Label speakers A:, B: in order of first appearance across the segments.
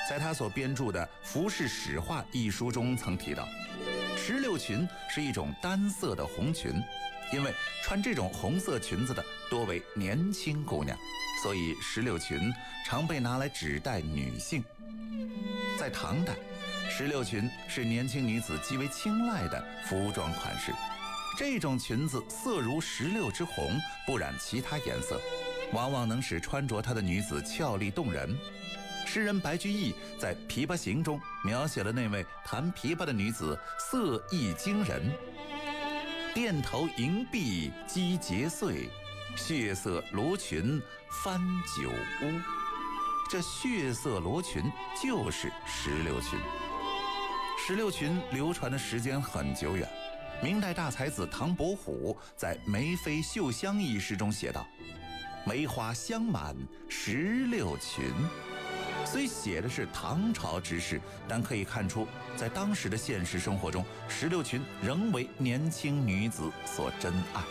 A: 在他所编著的《服饰史话》一书中曾提到，石榴裙是一种单色的红裙，因为穿这种红色裙子的多为年轻姑娘，所以石榴裙常被拿来指代女性。在唐代，石榴裙是年轻女子极为青睐的服装款式。这种裙子色如石榴之红，不染其他颜色，往往能使穿着它的女子俏丽动人。诗人白居易在《琵琶行》中描写了那位弹琵琶的女子色艺惊人。钿头银篦击节碎，血色罗裙翻酒污。这血色罗裙就是石榴裙。石榴裙流传的时间很久远，明代大才子唐伯虎在《梅妃绣香》一诗中写道：梅花香满石榴裙。虽写的是唐朝之事，但可以看出，在当时的现实生活中，石榴裙仍为年轻女子所珍爱。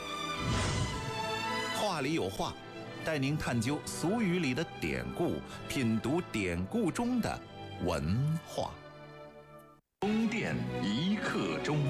A: 话里有话，带您探究俗语里的典故，品读典故中的文化。宫殿一刻钟。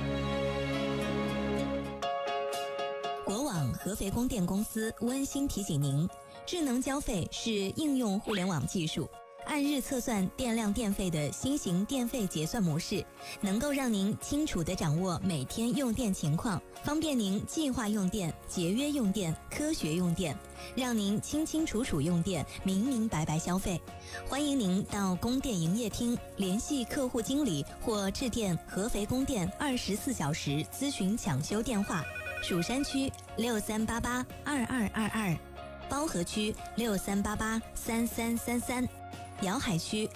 B: 国网合肥宫电公司温馨提醒您，智能交费是应用互联网技术，按日测算电量电费的新型电费结算模式，能够让您清楚地掌握每天用电情况，方便您计划用电、节约用电、科学用电，让您清清楚楚用电，明明白白消费。欢迎您到宫电营业厅联系客户经理或致电合肥宫电24小时咨询抢修电话：蜀山区63882222，包河区63883333，瑶海区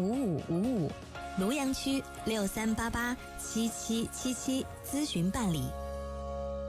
B: 63885555，庐阳区63887777，咨询办理。